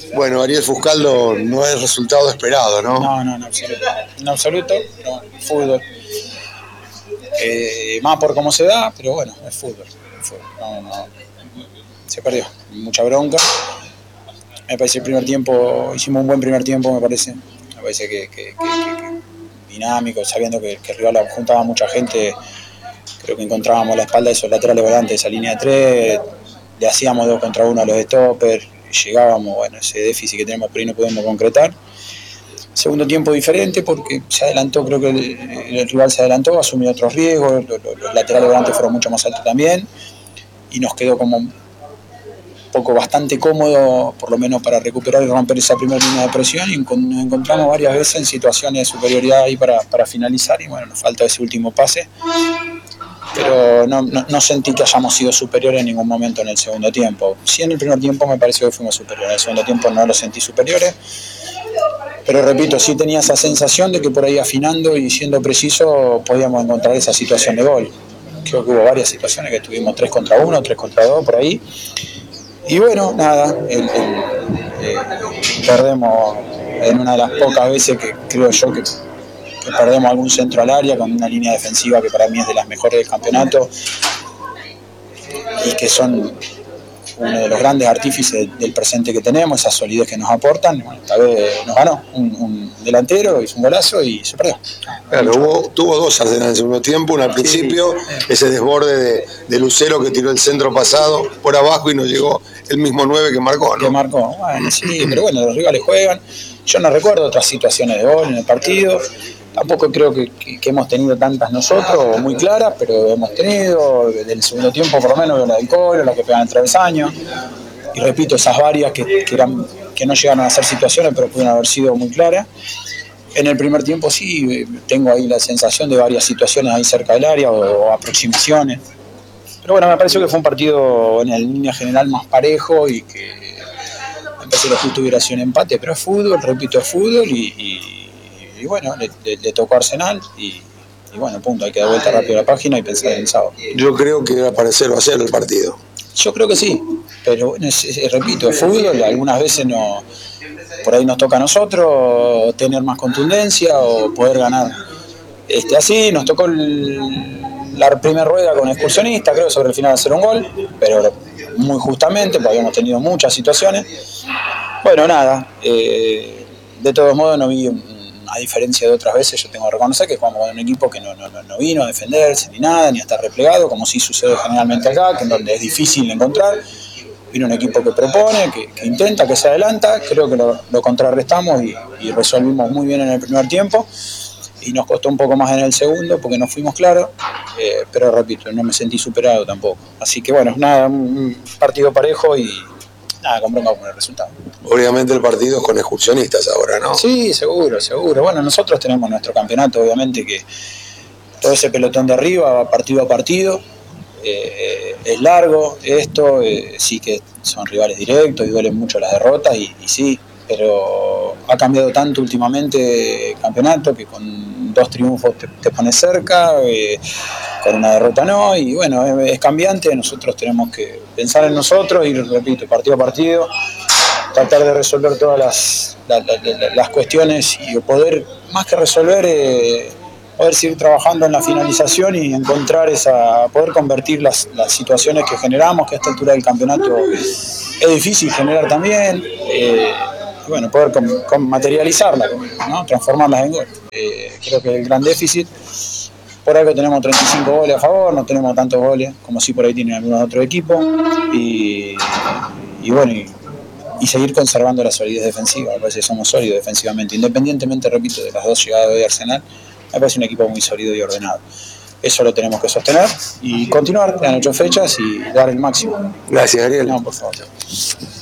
Bueno, Ariel Fuscaldo no es resultado esperado, ¿no? No, en absoluto. En absoluto, no, fútbol. Más por cómo se da, pero bueno, es fútbol. No, se perdió. Mucha bronca. Me parece el primer tiempo, hicimos un buen primer tiempo, me parece. Me parece que dinámico, sabiendo que el rival juntaba mucha gente. Creo que encontrábamos la espalda de esos laterales volantes, esa línea de 3, le hacíamos 2 contra 1 a los stoppers, llegábamos, bueno, ese déficit que tenemos por ahí no podemos concretar. Segundo tiempo diferente porque se adelantó, creo que el rival se adelantó, asumió otros riesgos, los laterales volantes fueron mucho más altos también, y nos quedó como un poco bastante cómodo, por lo menos para recuperar y romper esa primera línea de presión, y nos encontramos varias veces en situaciones de superioridad ahí para finalizar, y bueno, nos falta ese último pase. Pero no sentí que hayamos sido superiores en ningún momento en el segundo tiempo. Sí, en el primer tiempo me pareció que fuimos superiores, en el segundo tiempo no lo sentí superiores, pero repito, sí tenía esa sensación de que por ahí afinando y siendo preciso podíamos encontrar esa situación de gol. Creo que hubo varias situaciones que tuvimos 3 contra 1, 3 contra 2 por ahí, y bueno, nada, perdemos en una de las pocas veces que creo yo que perdemos algún centro al área con una línea defensiva que para mí es de las mejores del campeonato y que son uno de los grandes artífices del presente que tenemos, esa solidez que nos aportan. Bueno, esta vez nos ganó un delantero, hizo un golazo y se perdió. Claro, tuvo 2 Arsenal en el segundo tiempo, una al principio, ese desborde de Lucero que tiró el centro pasado por abajo y no llegó el mismo 9 que marcó, ¿no? Que marcó, bueno, sí, pero bueno, los rivales juegan. Yo no recuerdo otras situaciones de gol en el partido. Tampoco creo que hemos tenido tantas nosotros, muy claras, pero hemos tenido, del segundo tiempo por lo menos, la del Colo, la que pegan el travesaño. Y repito, esas varias que no llegaron a ser situaciones, pero pudieron haber sido muy claras. En el primer tiempo sí, tengo ahí la sensación de varias situaciones ahí cerca del área o aproximaciones. Pero bueno, me pareció que fue un partido en línea general más parejo y que me parece que lo justo hubiera sido un empate, pero es fútbol, repito, es fútbol y bueno, le tocó a Arsenal y bueno, punto, hay que dar vuelta rápido a la página y pensar en el sábado. Yo creo que va a parecer va a ser el partido. Yo creo que sí, pero bueno, repito, es fútbol, algunas veces por ahí nos toca a nosotros tener más contundencia o poder ganar. Así, nos tocó la primera rueda con Excursionista, creo, sobre el final de hacer un gol, pero muy justamente, porque habíamos tenido muchas situaciones. Bueno, nada, de todos modos no vi, a diferencia de otras veces, yo tengo que reconocer que jugamos con un equipo que no vino a defenderse ni nada, ni a estar replegado, como sí sucede generalmente acá, que en donde es difícil encontrar. Vino un equipo que propone, que intenta, que se adelanta. Creo que lo contrarrestamos y resolvimos muy bien en el primer tiempo. Y nos costó un poco más en el segundo porque no fuimos claros, pero repito, no me sentí superado tampoco. Así que bueno, nada, un partido parejo y nada, con bronca con el resultado. Obviamente el partido es con Excursionistas ahora, ¿no? Sí, seguro. Bueno, nosotros tenemos nuestro campeonato, obviamente, que todo ese pelotón de arriba va partido a partido. Es largo esto, sí que son rivales directos y duelen mucho las derrotas y sí, pero ha cambiado tanto últimamente el campeonato que con 2 triunfos te pones cerca, con una derrota no, y bueno, es cambiante. Nosotros tenemos que pensar en nosotros y, repito, partido a partido, tratar de resolver todas las cuestiones y poder, más que resolver, poder seguir trabajando en la finalización y encontrar poder convertir las situaciones que generamos, que a esta altura del campeonato es difícil generar también, bueno, poder materializarlas, ¿no? Transformarlas en gol. Creo que el gran déficit, por algo tenemos 35 goles a favor, no tenemos tantos goles como si por ahí tienen algunos otros equipos, y bueno, y seguir conservando la solidez defensiva. Me parece que somos sólidos defensivamente, independientemente, repito, de las 2 llegadas de Arsenal. Me parece un equipo muy sólido y ordenado. Eso lo tenemos que sostener y continuar. Quedan 8 fechas y dar el máximo. Gracias, Ariel. No, por favor.